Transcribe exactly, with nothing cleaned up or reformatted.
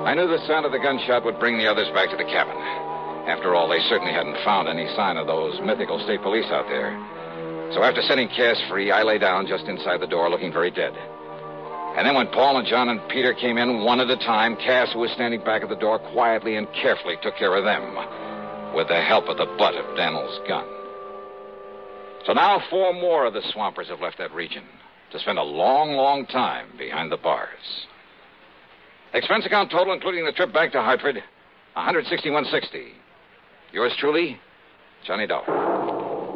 I knew the sound of the gunshot would bring the others back to the cabin. After all, they certainly hadn't found any sign of those mythical state police out there. So after setting Cass free, I lay down just inside the door, looking very dead. And then when Paul and John and Peter came in one at a time, Cass, who was standing back at the door, quietly and carefully took care of them with the help of the butt of Daniel's gun. So now four more of the swampers have left that region to spend a long, long time behind the bars. Expense account total, including the trip back to Hartford, one hundred sixty-one sixty. Yours truly, Johnny Dollar.